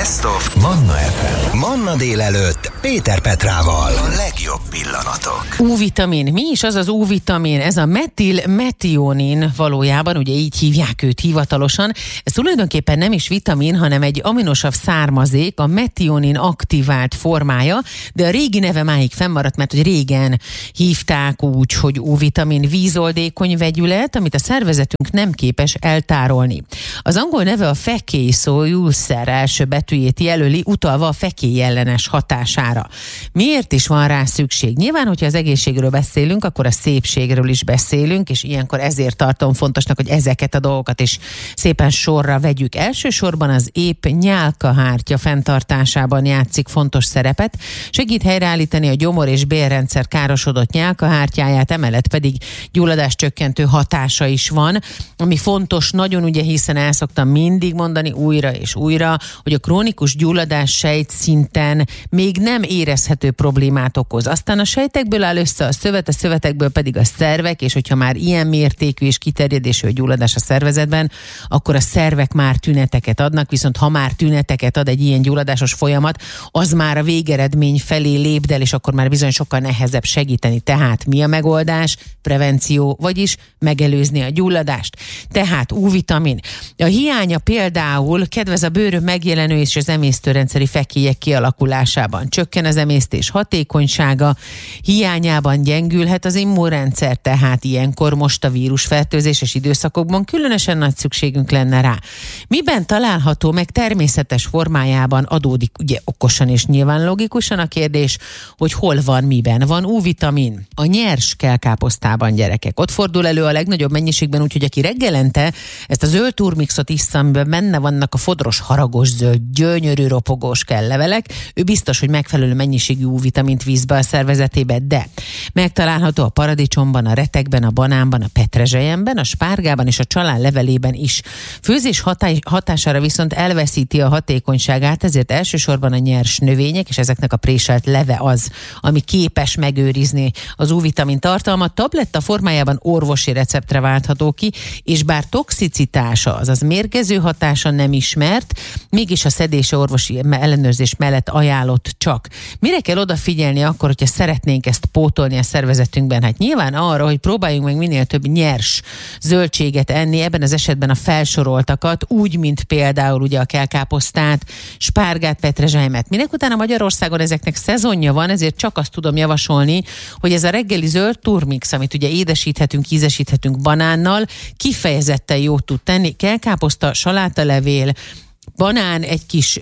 Best of Manna FM. Manna délelőtt Péter Petrával. A legjobb pillanatok. U-vitamin. Mi is az az U-vitamin? Ez a metil-metionin valójában, ugye így hívják őt hivatalosan. Ez tulajdonképpen nem is vitamin, hanem egy aminosav származék, a metionin aktivált formája, de a régi neve máig fennmaradt, mert hogy régen hívták úgy, hogy U-vitamin, vízoldékony vegyület, amit a szervezetünk nem képes eltárolni. Az angol neve a fekély szó ulcer első betűjét jelöli, utalva a fekély ellenes hatására. Miért is van rá szükség? Nyilván, hogyha az egészségről beszélünk, akkor a szépségről is beszélünk, és ilyenkor ezért tartom fontosnak, hogy ezeket a dolgokat is szépen sorra vegyük. Elsősorban az épp nyálkahártya fenntartásában játszik fontos szerepet, segít helyreállítani a gyomor- és bélrendszer károsodott nyálkahártyáját, emellett pedig gyulladás csökkentő hatása is van, ami fontos nagyon, ugye, hiszen el szoktam mindig mondani újra és újra, hogy a krónikus gyulladás sejtszinten még nem érezhető problémát okoz. Aztán a sejtekből áll össze a szövetekből pedig a szervek, és hogyha már ilyen mértékű és kiterjedésű a gyulladás a szervezetben, akkor a szervek már tüneteket adnak, viszont ha már tüneteket ad egy ilyen gyulladásos folyamat, az már a végeredmény felé lépdel, és akkor már bizony sokkal nehezebb segíteni. Tehát mi a megoldás? Prevenció, vagyis megelőzni a gyulladást. Tehát U-vitamin. A hiánya például kedvez a bőrön megjelenő és az emésztőrendszeri fekélyek kialakulásában. Csökken az emésztés hatékonysága, hiányában gyengülhet az immunrendszer, tehát ilyenkor most a vírusfertőzéses időszakokban különösen nagy szükségünk lenne rá. Miben található meg természetes formájában, adódik ugye okosan és nyilván logikusan a kérdés, hogy hol van, miben van U-vitamin. A nyers kellkáposztában, gyerekek. Ott fordul elő a legnagyobb mennyiségben, úgyhogy aki reggelente ezt a zöld turmixot iszza, amiben benne vannak a fodros, haragos, zöld, gyönyörű, ropogós kelllevelek, ő biztos, hogy megfelelő mennyiségű U-vitamint víz be a szervezetébe, de megtalálható a paradicsomban, a retekben, a banánban, a petrezselyemben, a spárgában és a csalán levelében is. Főzés hatására viszont elveszíti a hatékonyságát, ezért elsősorban a nyers növények és ezeknek a préselt leve az, ami képes megőrizni az U-vitamin tartalmat. Tabletta formájában orvosi receptre váltható ki, és bár toxicitása, azaz mérgező hatása nem ismert, mégis a szedése orvosi ellenőrzés mellett ajánlott csak. Mire kell odafigyelni akkor, hogyha szeretnénk ezt pótolni a szervezetünkben? Hát nyilván arra, hogy próbáljunk meg minél több nyers zöldséget enni, ebben az esetben a felsoroltakat, úgy, mint például ugye a kellkáposztát, spárgát, petrezselymet. Minek utána Magyarországon ezeknek szezonja van, ezért csak azt tudom javasolni, hogy ez a reggeli zöld turmix, amit ugye édesíthetünk, ízesíthetünk banánnal, kifejezetten jót tud tenni. Kellkáposzta, salátalevél, banán, egy kis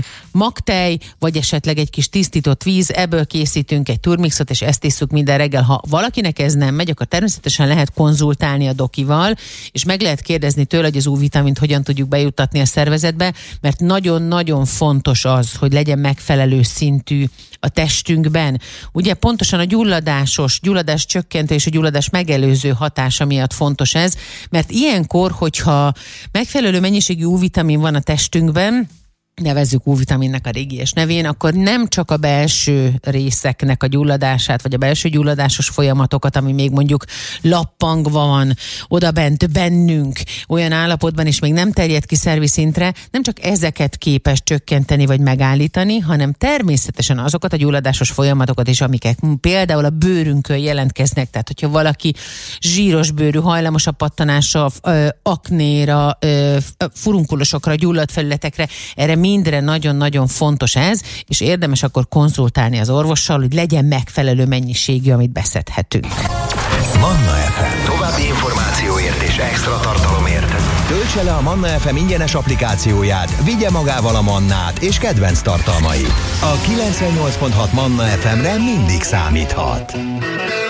magtej, vagy esetleg egy kis tisztított víz, ebből készítünk egy turmixot, és ezt isszuk minden reggel. Ha valakinek ez nem megy, akkor természetesen lehet konzultálni a dokival, és meg lehet kérdezni tőle, hogy az U-vitamint hogyan tudjuk bejuttatni a szervezetbe, mert nagyon-nagyon fontos az, hogy legyen megfelelő szintű a testünkben. Ugye pontosan a gyulladás csökkentő és a gyulladás megelőző hatása miatt fontos ez, mert ilyenkor, hogyha megfelelő mennyiségű U-vitamin van a testünkben, nevezzük U-vitaminnek a régies nevén, akkor nem csak a belső részeknek a gyulladását, vagy a belső gyulladásos folyamatokat, ami még mondjuk lappangva van odabent bennünk, olyan állapotban is még nem terjed ki szervi szintre, nem csak ezeket képes csökkenteni vagy megállítani, hanem természetesen azokat a gyulladásos folyamatokat is, amiket például a bőrünkön jelentkeznek. Tehát, hogyha valaki zsíros bőrű, hajlamos a pattanásra, aknéra, furunkulosokra, gyulladt felületekre, erre mindre nagyon-nagyon fontos ez, és érdemes akkor konzultálni az orvossal, hogy legyen megfelelő mennyiségű, amit beszedhetünk. Manna FM. További információért és extra tartalomért töltse le a Manna FM ingyenes applikációját, vigye magával a mannát és kedvenc tartalmait. A 98.6 Manna FM-re mindig számíthat.